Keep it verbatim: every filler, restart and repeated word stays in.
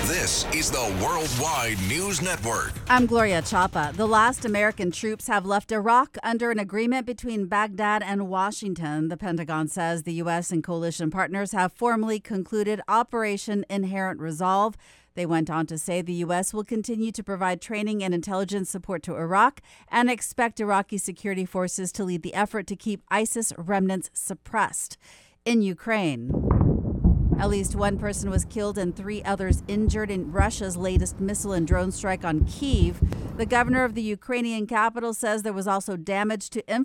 This is the Worldwide News Network. I'm Gloria Chapa. The last American troops have left Iraq under an agreement between Baghdad and Washington. The Pentagon says the U S and coalition partners have formally concluded Operation Inherent Resolve. They went on to say the U S will continue to provide training and intelligence support to Iraq and expect Iraqi security forces to lead the effort to keep ISIS remnants suppressed. In Ukraine, at least one person was killed and three others injured in Russia's latest missile and drone strike on Kyiv. The governor of the Ukrainian capital says there was also damage to infrastructure.